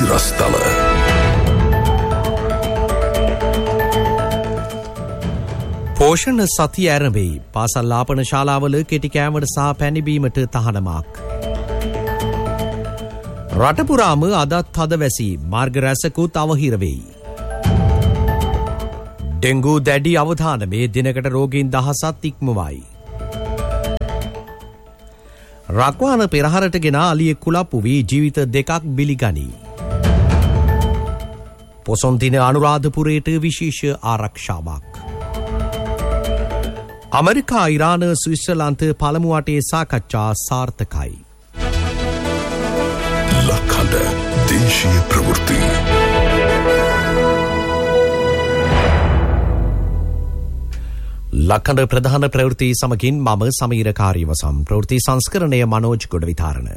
රස්තල පෝෂණ සතිය ආරම්භයි. පාසල් ආපන ශාලාවල කෙටි කෑමට සහ පැණිබීමට තහනමක්. රට පුරාම අදත් හද වැසි මාර්ග රැසකුත් අවහිර වෙයි. ඩෙංගු දැඩි අවධානමේ දිනකට රෝගීන් 1000ක් ඉක්මවයි. රක්වාන පෙරහරට ගෙන අලියෙක් කුලප්පු වී ජීවිත දෙකක් බිලිගනී. පොසොන් දින අනුරාධපුරයට විශේෂ ආරක්ෂාවක්. අමරිකා ඉරාන ස්විට්සර්ලන්ත පළමු වටේ සාකච්ඡා සාර්ථකයි. ලක්හඬ දේශීය ප්‍රවෘත්ති. ලක්හඬ ප්‍රධාන ප්‍රවෘත්ති සමගින් මම සමීර කාර්යවසම්. ප්‍රවෘත්ති සංස්කරණය මනෝජ් ගොඩවිතාරණ.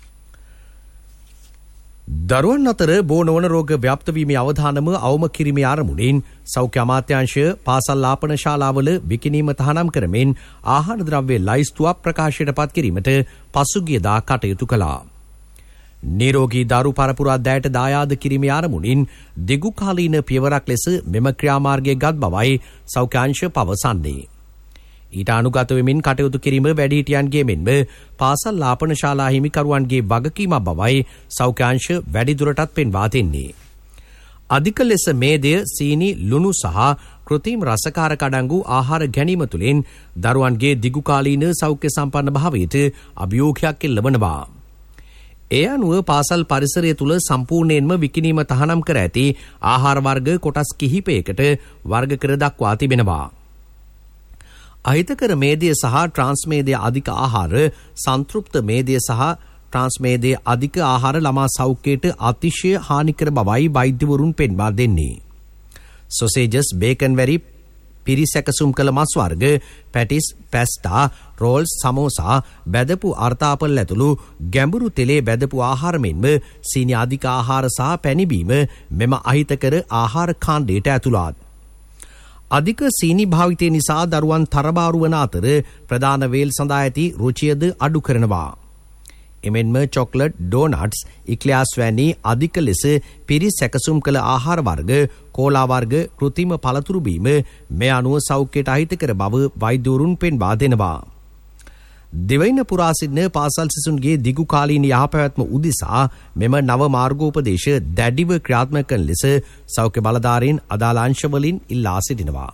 දරුවන් අතර බෝනවන රෝග ව්‍යාප්ත වීමේ අවධානම අවම කිරීමේ ආරමුණින් සෞඛ්‍ය අමාත්‍යාංශය පාසල් ආපන ශාලාවල විකිණීම තහනම් කරමින් ආහාර ද්‍රව්‍ය ලයිස්තුවක් ප්‍රකාශයට පත් කිරීමට පසුගියදා කටයුතු කළා. නිරෝගී දරු පරපුරා දෑයට දායාද කිරීමේ ආරමුණින් දිගු කාලීන පියවරක් ලෙස මෙම ක්‍රියාමාර්ගය ගත් බවයි සෞඛ්‍යාංශය පවසන්නේ. ඊට අනුගත වෙමින් කටයුතු කිරීම වැඩිහිටියන්ගේ මෙන්ම පාසල් ආපන ශාලා හිමිකරුවන්ගේ වගකීමක් බවයි සෞඛ්‍යාංශ වැඩිදුරටත් පෙන්වා දෙන්නේ. අධික ලෙස මේදය, සීනි, ලුණු සහ කෘත්‍රිම රසකාරක අඩංගු ආහාර ගැනීම තුළින් දරුවන්ගේ දිගුකාලීන සෞඛ්‍ය සම්පන්න භාවයට අභියෝගයක් එල්ලවනවා. ඒ අනුව පාසල් පරිසරය තුළ සම්පූර්ණයෙන්ම විකිණීම තහනම් කර ඇති ආහාර වර්ග කොටස් කිහිපයකට වර්ග කර දක්වා තිබෙනවා. අහිතකර මේදය සහ ට්‍රාන්ස්මේදය අධික ආහාර, සංතෘප්ත මේදය සහ ට්‍රාන්ස්මේදය අධික ආහාර ළමා සෞඛ්‍යයට අතිශය හානිකර බවයි වෛද්‍යවරුන් පෙන්වා දෙන්නේ. සොසේජස්, බේකන් වැරි, පිරිසැකසුම් කළ මස් වර්ග, පැටිස්, පැස්ටා, රෝල්ස්, සමෝසා, බැදපු අර්තාපල් ඇතුළු ගැඹුරු තෙලේ බැදපු ආහාර මෙන්ම සීනි අධික ආහාර සහ පැණිබීම මෙම අහිතකර ආහාර කාණ්ඩයට ඇතුළත්. අධික සීනි භාවිතය නිසා දරුවන් තරබාරු වන අතර ප්‍රධාන වේල් සඳහා ඇති රුචියද අඩු කරනවා. එමෙන්ම චොක්ලට්, ඩෝනට්ස්, ඉක්ලයාස් වැනි අධික ලෙස පිරිස් සැකසුම් කළ ආහාර වර්ග, කෝලා වර්ග, කෘත්‍රිම පළතුරු බීම මේ අනුව සෞඛ්‍යයට අහිතකර බව වෛද්‍යවරුන් පෙන්වා දෙනවා. දෙවයින පුරා සිටින පාසල් සිසුන්ගේ දිගු කාලීන යහපැවැත්ම උදෙසා මෙම නව මාර්ගෝපදේශ දැඩිව ක්‍රියාත්මක කරන ලෙස සෞඛ්‍ය බලධාරීන් අදාළ අංශවලින් ඉල්ලා සිටිනවා.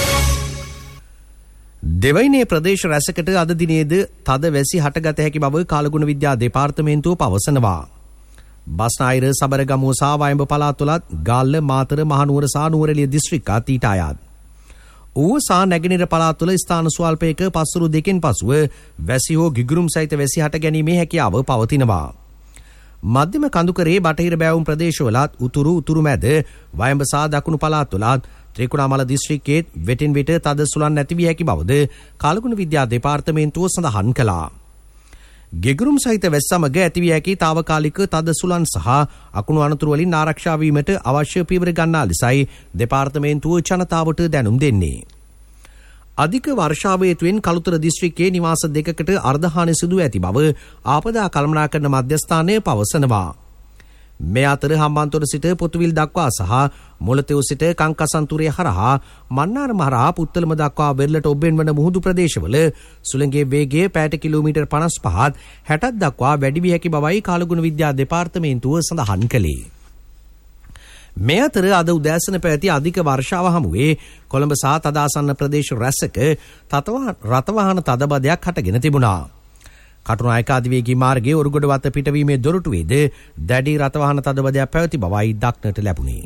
දෙවයිනේ ප්‍රදේශ රැසකට අද දිනේද තද වැසි හටගත හැකි බව කාලගුණ විද්‍යා දෙපාර්තමේන්තුව පවසනවා. බස්නාහිර, සබරගමුව සහ වයඹ පළාත්වලත් ගාල්ල, මාතර, මහනුවර සහ නුවරඑළිය දිස්ත්‍රික්කත් ඊට අයත්. ඌව සහ නැගෙනහිර පළාත්වල ස්ථාන ස්වල්පයක පස්වරු දෙකෙන් පසුව වැසි හෝ ගිගුරුම් සහිත වැසි හට ගැනීමේ හැකියාව පවතිනවා. මධ්‍යම කඳුකරේ බටහිර බෑවුම් ප්‍රදේශවලත් උතුරු මැද වයඹ සහ දකුණු පළාත්වලත් ත්‍රිකුණාමල දිස්ත්‍රික්කයේ වෙටින් විට තද සුළං නැති විය හැකි බවද කාලගුණ විද්‍යා දෙපාර්තමේන්තුව සඳහන් කළා. ගෙගුරුම් සහිත වැස් සමග ඇතිවිය හැකි තාවකාලික තද සුළං සහ අකුණු අනතුරු වලින් ආරක්ෂා වීමට අවශ්‍ය පියවර ගන්නා ලෙසයි දෙපාර්තමේන්තුව ජනතාවට දැනුම් දෙන්නේ. අධික වර්ෂාව හේතුවෙන් කළුතර දිස්ත්‍රික්කයේ නිවාස දෙකකට අර්ධහානි සිදු ඇති බව ආපදා කළමනාකරන මධ්‍යස්ථානය පවසනවා. මේ අතර හම්බන්තොට සිට පොතුවිල් දක්වා සහ මොළතෙව් සිට කංකසන්තුරේ හරහා මන්නාරම හරහා පුත්තලම දක්වා වෙරළට ඔබෙන් වන මුහුදු ප්‍රදේශවල සුළඟේ වේගය පැයට කිලෝමීටර් 55ත් 60ක් දක්වා වැඩි විය හැකි බවයි කාලගුණ විද්‍යා දෙපාර්තමේන්තුව සඳහන් කළේ. මේ අතර අද උදෑසන පැවති අධික වර්ෂාව හමුවේ කොළඹ සහ තදාසන්න ප්‍රදේශ රැසක රථවාහන තදබදයක් හටගෙන තිබුණා. කටුනායක අධිවේගී මාර්ගයේ ඔරුගොඩ වත පිටවීමේ දොරටුවේද දැඩි රථවාහන තදබදයක් පැවති බවයි දක්නට ලැබුණේ.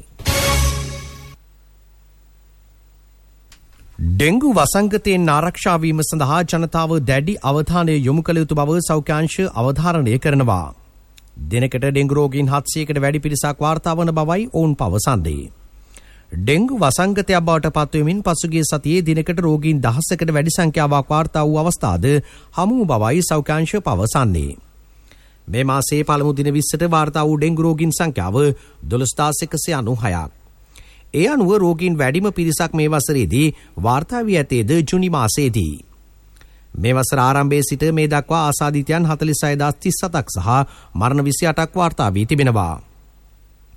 ඩෙංගු වසංගතයෙන් ආරක්ෂා වීම සඳහා ජනතාව දැඩි අවධානය යොමු කළ යුතු බව සෞඛ්‍යාංශ අවධාරණය කරනවා. දිනකට ඩෙංගු රෝගීන් 700කට වැඩි පිරිසක් වාර්තා වන බවයි ඔවුන් පවසන්නේ. ඩෙංගු වසංගතයක් බවට පත්වමින් පසුගිය සතියේ දිනකට රෝගීන් 1000කට වැඩි සංඛ්‍යාවක් වාර්තා වූ අවස්ථාද හමු බවයි සෞඛ්‍යාංශ පවසන්නේ. මේ මාසයේ පළමු දින 20ට වාර්තා වූ ඩෙංගු රෝගීන් සංඛ්‍යාව 12196ක්. ඒ අනුව රෝගීන් වැඩිම පිරිසක් මේ වසරේදී වාර්තා වී ඇතේද ජුනි මාසයේදී. මේ වසර ආරම්භයේ සිට මේ දක්වා ආසාදිතයන් 46037ක් සහ මරණ 28ක් වාර්තා වී තිබෙනවා.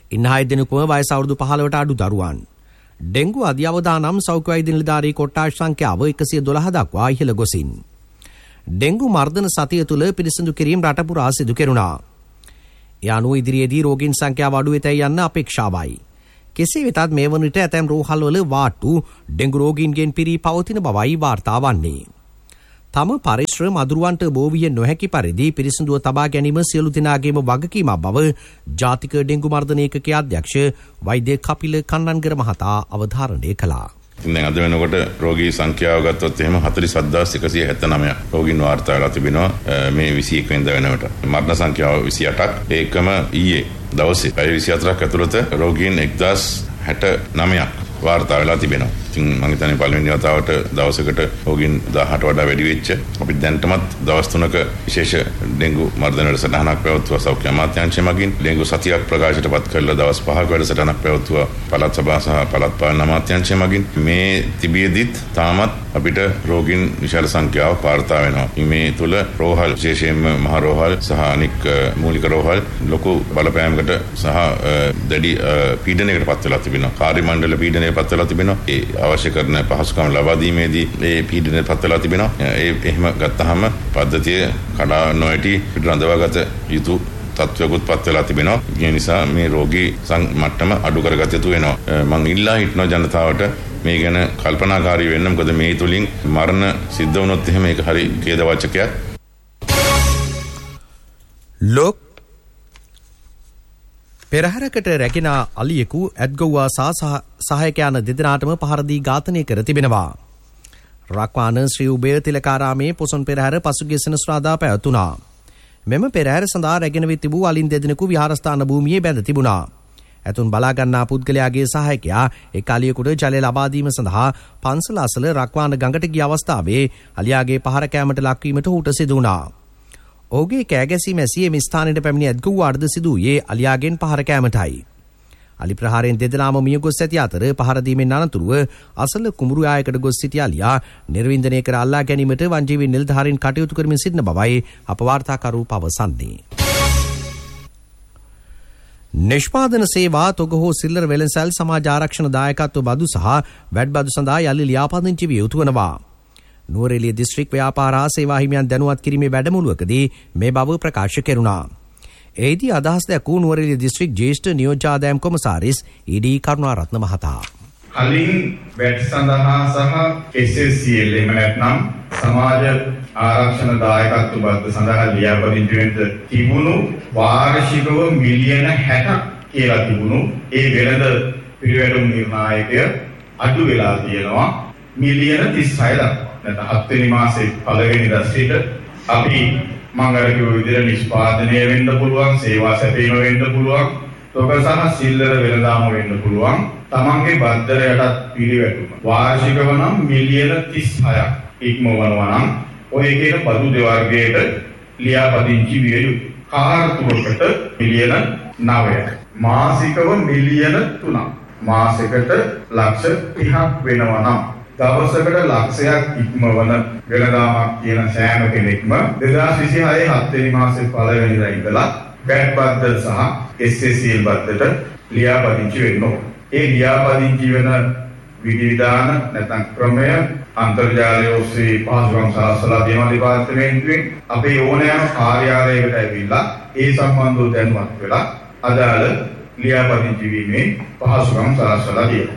ඉන් 6 දෙනෙකුම වයස අවුරුදු 15ට අඩු දරුවන්. ඩෙංගු අධ්‍යවදානම් සෞඛ්‍ය වෛද්‍ය නිලධාරී කොට්ටාශ සංඛ්‍යාව 112 දක්වා ඉහළ ගොසින්. ඩෙංගු මර්ධන සතිය තුළ පිරිසිදු කිරීම රට පුරා සිදු කෙරුණා. ඒ අනුව ඉදිරියේදී රෝගීන් සංඛ්‍යාව අඩු වෙතයි යන්න අපේක්ෂාවයි. කෙසේ වෙතත් මේ වන විට ඇතැම් රෝහල්වල වාට්ටු ඩෙංගු රෝගීන්ගෙන් පිරී පවතින බවයි වාර්තා වන්නේ. තම පරිශ්‍රම අදුරුවන්ට බෝවිය නොහැකි පරිදි පිරිසිදුව තබා ගැනීම සියලු දෙනාගේම වගකීමක් බව ජාතික ඩෙංගු මර්ධන ඒකකයේ අධ්‍යක්ෂ වෛද්‍ය කපිල කන්නන්ගර මහතා අවධාරණය කළා. දැන් අද වෙනකොට රෝගී සංඛ්‍යාව ගත්තොත් එහෙම 47179 රෝගීන් වාර්තා වෙලා තිබෙනවා මේ 21 වෙනිදා වෙනකොට. මරණ සංඛ්‍යාව 28ක්. ඒකම ඊයේ දවසේ පැය 24ක් ඇතුළත රෝගීන් 1069ක් වාර්තා වෙලා තිබෙනවා. ඉතින් මම හිතන්නේ පළවෙනි වතාවට දවසකට රෝගීන් 1000ට වඩා වැඩි වෙච්ච. අපි දැන්ටමත් දවස් 3ක විශේෂ ඩෙංගු මර්ධන වැඩසටහනක් පැවැත්වුවා සෞඛ්‍ය අමාත්‍යාංශය මගින්. ඩෙංගු සතියක් ප්‍රකාශයටපත් කරලා දවස් 5ක වැඩසටහනක් පැවැත්වුවා පළාත් සභා සහ පළාත් පාලන අමාත්‍යාංශය මගින්. මේ තිබියදිත් තාමත් අපිට රෝගීන් විශාල සංඛ්‍යාවක් වාර්තා වෙනවා. මේ තුල රෝහල් විශේෂයෙන්ම මහ රෝහල් සහ අනික් මූලික රෝහල් ලොකු බලපෑමකට සහ දැඩි පීඩනයකට පත් වෙලා තිබෙනවා. කාර්ය මණ්ඩල පීඩනයකට පත් වෙලා තිබෙනවා. ඒ අවශ්‍ය කරන පහසුකම් ලබා දීමේදී ඒ පීඩනයට පත් වෙලා තිබෙනවා. එහෙම ගත්තාම පද්ධතිය කඩා නොඇටි පිටරඳවාගත යුතු තත්ත්වයකට පත් වෙලා තිබෙනවා. ඒ නිසා මේ රෝගී මට්ටම අඩු කරගත යුතු වෙනවා. මම ඉල්ලා හිටනවා ජනතාවට මේ ගැන කල්පනාකාරී වෙන්න. මොකද මේ තුලින් මරණ සිද්ධ වුණොත් එහෙම ඒක හරි ඛේදවාචකයක්. පෙරහැරකට රැගෙන අලියෙකු ඇත්ගොව්වා සහායක යන දෙදෙනාටම පහර දී ඝාතනය කර තිබෙනවා. රක්වාන ශ්‍රී උභය තිලකාරාමේ පොසොන් පෙරහැර පසුගිය සෙනසුරාදා පැවතුණා. මෙම පෙරහැර සඳහා රැගෙන වී තිබූ අලින් දෙදෙනෙකු විහාරස්ථාන භූමියේ බැඳ තිබුණා. ඇතුන් බලා ගන්නා පුද්ගලයාගේ සහායකයා එක් අලියෙකුට ජලය ලබා දීම සඳහා පන්සල අසල රක්වාන ගඟට ගිය අවස්ථාවේ අලියාගේ පහර කෑමට ලක්වීමට ඌට සිදු වුණා. ඔහුගේ කෑගැසීම ඇසී එම ස්ථානයට පැමිණි ඇත්ගොව්වාටද සිදු වූයේ අලියාගෙන් පහර කෑමටයි. අලි ප්‍රහාරයෙන් දෙදෙනාම මිය ගොස් ඇති අතර පහර දීමෙන් අනතුරුව අසල කුඹුරු ආයකට ගොස් සිටි අලියා නිර්වින්දනය කර අල්ලා ගැනීමට වනජීවි නිලධාරීන් කටයුතු කරමින් සිටින බවයි අප වාර්තාකරු පවසන්නේ. නිෂ්පාදන සේවා තොග හෝ සිල්ලර වෙළඳසැල් සමාජ ආරක්ෂණ දායකත්ව බදු සහ වැඩ බදු සඳහා යලි ලියාපදිංචි විය යුතු වනවා. නුවරඑළිය දිස්ත්‍රික් ව්‍යාපාර සේවා හිමියන් දැනුවත් කිරීමේ වැඩමුළුවකදී මේ බව ප්‍රකාශ කෙරුණා. එහිදී අදහස් දැක්වූ නුවරඑළිය දිස්ත්‍රික් ජ්‍යෙෂ්ඨ නියෝජ්‍ය ආදායම් කොමසාරිස් ඊ.ඩී. කරුණාරත්න මහතා. කලින් වැඩ සඳහා සහ SSCL එහෙම නැත්නම් සමාජ ආරක්ෂණ දායකත්ව බද්ද සඳහා ලියාපදිංචි වෙන්න තිබුණු වාර්ෂිකව මිලියන 60ක් කියලා තිබුණු ඒ වෙළඳ පිරිවැඩුම් නිර්ණායකය අඩු වෙලා තියෙනවා මිලියන 36 දක්වා. නැත්නම් 7 වෙනි මාසේ පළවෙනිදා සිට අපි මංගල කිව්ව විදිහට නිෂ්පාදනය වෙන්න පුළුවන්, සේවා සැපීම වෙන්න පුළුවන්, තොග සහ සිල්ලර වෙළඳාම වෙන්න පුළුවන්. තමන්ගේ බද්දරයටත් පිළිවෙතුම වාර්ෂිකව නම් මිලියන 36ක් ඉක්මවනවා නම් ඔය කියන බදු දෙවර්ගයට ලියාපදිංචි විය යුතුයි. කාර්තුවකට මිලියන 9ක්. මාසිකව මිලියන 3ක්. මාසෙකට ලක්ෂ 30ක් වෙනවා නම් දවසකට ලක්ෂයක් ඉක්මවන වෙළඳාමක් කියන සෑම කෙනෙක්ම 2026 7 වෙනි මාසේ පළවෙනිදා ඉඳලා වැඩ බද්ද සහ SSCL බද්දට ලියාපදිංචි වෙන්න ඕන. ඒ ලියාපදිංචි වෙන විධිවිධාන නැත්නම් ක්‍රමය අන්තර්ජාලය ඔස්සේ පහසුකම් සලසලා දෙනවා දෙපාර්තමේන්තුවෙන් අපේ ඕනෑම කාර්යාලයකට ඇවිල්ලා ඒ සම්බන්ධව දැනුවත් වෙලා අදාළ ලියාපදිංචි වීමේ පහසුකම් සලසලා දෙනවා.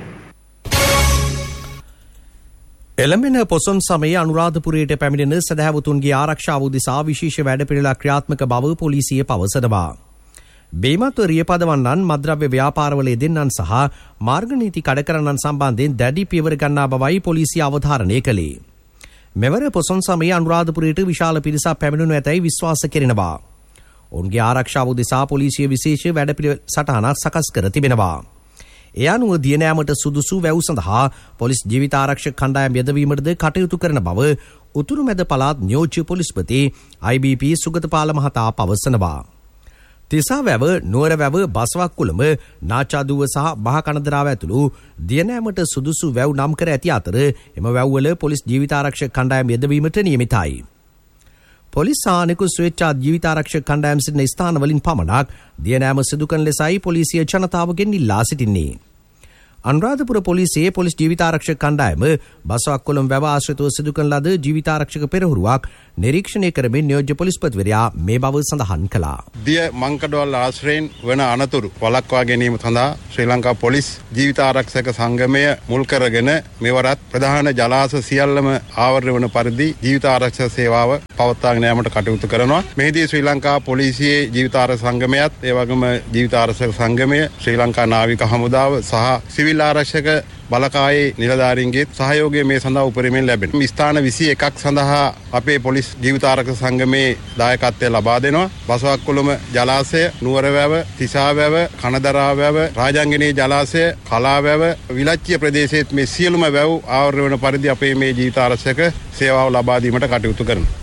එළඹෙන පොසොන් සමයේ අනුරාධපුරයට පැමිණෙන සැදැහැවතුන්ගේ ආරක්ෂාව උදෙසා විශේෂ වැඩපිළිවෙළක් ක්‍රියාත්මක බව පොලිසිය පවසනවා. බේමත්ව රියපදවන්නන් මද්‍රව්‍ය ව්‍යාපාරවල යෙදෙන්නන් සහ මාර්ග නීති කඩකරන්නන් සම්බන්ධයෙන් දැඩි පියවර ගන්නා බවයි පොලිසිය අවධාරණය කළේ. මෙවර පොසොන් සමයේ අනුරාධපුරයට විශාල පිරිසක් පැමිණෙනු ඇතැයි විශ්වාස කෙරෙනවා. ඔවුන්ගේ ආරක්ෂාව උදෙසා පොලිසිය විශේෂ වැඩපිළිවෙළ සටහනක් සකස් කර තිබෙනවා. ඒ අනුව දියනෑමට සුදුසු වැව් සඳහා පොලිස් ජීවිත ආරක්ෂක කණ්ඩායම් යෙදවීමටද කටයුතු කරන බව උතුරු මැද පළාත් නියෝජ්‍ය පොලිස්පති IBP සුගතපාල මහතා පවසනවා. තිසා වැව, නුවර වැව, බසවක් කුළඹ, නාචාදුව සහ බහ කනදරාව ඇතුළු දියනෑමට සුදුසු වැව් නම් කර ඇති අතර එම වැව්වල පොලිස් ජීවිත ආරක්ෂක කණ්ඩායම් යෙදවීමට නියමිතයි. පොලිස් ආනෙකු ස්වේච්ඡා ජීවිතාරක්ෂක කණ්ඩායම් සිටින ස්ථානවලින් පමණක් දියනෑම සිදු කරන ලෙසයි පොලිසිය ජනතාවගෙන් ඉල්ලා සිටින්නේ. අනුරාධපුර පොලිසියේ පොලිස් ජීවිතාරක්ෂක කණ්ඩායම බසවක්කොළොම් වැව ආශ්‍රිතව සිදු කරන ලද ජීවිතාරක්ෂක පෙරහුරුවක් නිරීක්ෂණය කරමින් නියෝජ්‍ය පොලිස්පතිවරයා මේ බව සඳහන් කළා. දිය මංකඩවල් ආශ්‍රයෙන් වන අනතුරු වළක්වා ගැනීම සඳහා ශ්‍රී ලංකා පොලිස් ජීවිතාරක්ෂක සංගමය මුල් කරගෙන මෙවරත් ප්‍රධාන ජලාශ සියල්ලම ආවරණය වන පරිදි ජීවිතාරක්ෂක සේවාව පවත්වාගෙන යාමට කටයුතු කරනවා. මෙහිදී ශ්‍රී ලංකා පොලිසියේ ජීවිතාරක්ෂක සංගමයත් ඒ වගේම ජීවිතාරක්ෂක සංගමය ශ්‍රී ලංකා නාවික හමුදාව සහ සිවිල් ආරක්ෂක බලකායේ නිලධාරීන්ගේ සහයෝගය මේ සඳහා උපරිමයෙන් ලැබෙනවා. ස්ථාන 21ක් සඳහා අපේ පොලිස් ජීවිතාරක්ෂක සංගමේ දායකත්වය ලබා දෙනවා. බසවක්කොළොම ජලාශය, නුවරවැව, තිසාවැව, කනදරාවැව, රාජාංගනී ජලාශය, කලාවැව, විලච්චිය ප්‍රදේශයේත් මේ සියලුම වැව් ආවරණය වන පරිදි අපේ මේ ජීවිතාරක්ෂක සේවාව ලබා දීමට කටයුතු කරනවා.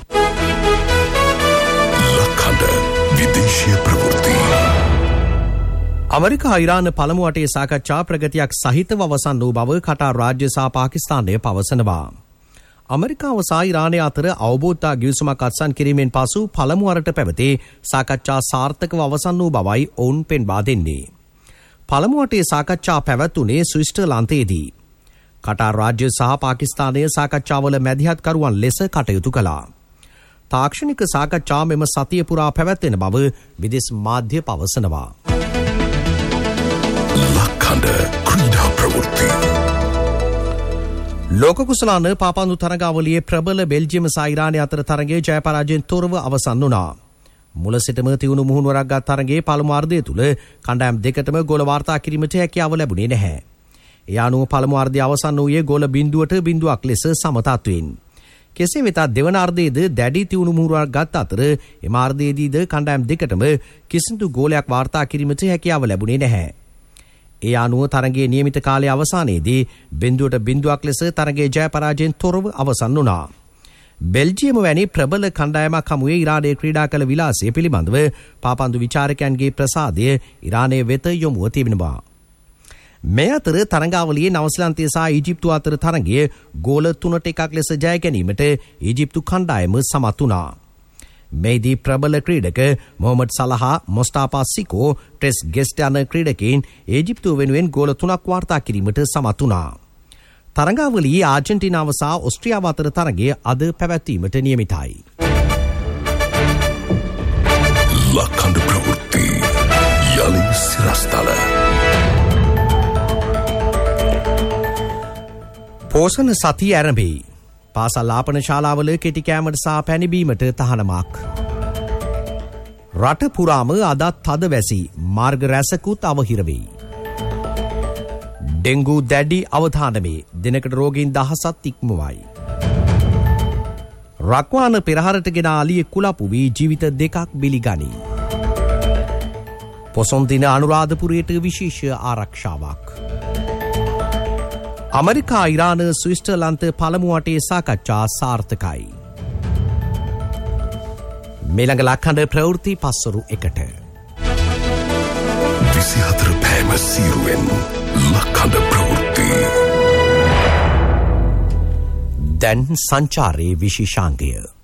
අමරිකා ඉරාන පළමු වටේ සාකච්ඡා ප්‍රගතියක් සහිතව අවසන් වූ බව කටාර් රාජ්‍ය සහ පාකිස්තානය පවසනවා. අමරිකාව සහ ඉරානය අතර අවබෝධතා ගිවිසුමක් අත්සන් කිරීමෙන් පසු පළමු වරට පැවති සාකච්ඡා සාර්ථකව අවසන් වූ බවයි ඔවුන් පෙන්වා දෙන්නේ. පළමු වටේ සාකච්ඡා පැවැත්වුණේ ස්විට්සර්ලන්තයේදී. කටාර් රාජ්‍ය සහ පාකිස්තානය සාකච්ඡාවල මැදිහත්කරුවන් ලෙස කටයුතු කළා. තාක්ෂණික සාකච්ඡා මෙම සතිය පුරා පැවැත්වෙන බව විදෙස් මාධ්‍ය පවසනවා. ලක්හඬ ක්‍රීඩා ප්‍රවෘත්ති. ලෝක කුසලාන පාපන්දු තරගාවලියේ ප්‍රබල බෙල්ජියම සහ ඉරානය අතර තරගයේ ජය පරාජයෙන් තොරව අවසන් වුණා. මුල සිටම තියුණු මුහුණුවරක් ගත් තරගයේ පළමු අර්ධය තුල කණ්ඩායම් දෙකටම ගෝල වාර්තා කිරීමට හැකියාව ලැබුණේ නැහැ. ඒ අනුව පළමු අර්ධය අවසන් වූයේ ගෝල 0-0ක් ලෙස සමතත්වයෙන්. කෙසේ වෙතත් දෙවන අර්ධයේද දැඩි තියුණු මුහුණුවරක් ගත් අතර එම අර්ධයේදීද කණ්ඩායම් දෙකටම කිසිදු ගෝලයක් වාර්තා කිරීමට හැකියාව ලැබුණේ නැහැ. ඒ අනුව තරගයේ නියමිත කාලයේ අවසානයේදී 0-0ක් ලෙස තරගයේ ජය පරාජයෙන් තොරව අවසන් වුණා. බෙල්ජියම වැනි ප්‍රබල කණ්ඩායමක් හමුවේ ඉරානයේ ක්‍රීඩා කළ විලාසය පිළිබඳව පාපන්දු විචාරකයන්ගේ ප්‍රසාදය ඉරානය වෙත යොමුව තිබෙනවා. මේ අතර තරගාවලියේ නවසීලන්තය සහ ඊජිප්තුව අතර තරගයේ ගෝල 3-1 ලෙස ජය ගැනීමට ඊජිප්තු කණ්ඩායම සමත් වුණා. මෙහිදී ප්‍රබල ක්‍රීඩක මොහමඩ් සලහා, මොස්තාපා සිකෝ, ට්‍රෙස් ගෙස්ට් යන ක්‍රීඩකයින් ඊජිප්තුව වෙනුවෙන් ගෝල 3ක් වාර්තා කිරීමට සමත් වුණා. තරගාවලියේ ආජන්ටිනාව සහ ඔස්ට්‍රියාව අතර තරගය අද පැවැත්වීමට නියමිතයි. ලක්හඬ ප්‍රවෘත්ති යලි සිරස්තල. පෝෂණ සතිය ආරම්භයි. පාසල් ආපන ශාලාවල කෙටි කෑමට සහ පැණිබීමට තහනමක්. රට පුරාම අදත් තද වැසි මාර්ග රැසකුත් අවහිර වෙයි. ඩෙංගු දැඩි අවධානමේ දිනකට රෝගීන් 1000ක් ඉක්මවයි. රක්වාන පෙරහරට ගෙන අලියෙක් කුලප්පු වී ජීවිත 2ක් බිලිගනී. පොසොන් දින අනුරාධපුරයට විශේෂ ආරක්ෂාවක්. අමරිකා ඉරාන ස්විට්සර්ලන්ත පළමු වටේ සාකච්ඡා සාර්ථකයි. මෙළඟ ලක්හඬ ප්‍රවෘත්ති පස්වරු 1ට 24 පෑම සීරුවෙන් ලක්හඬ ප්‍රවෘත්ති. දැන් සංචාරයේ විශේෂාංගය.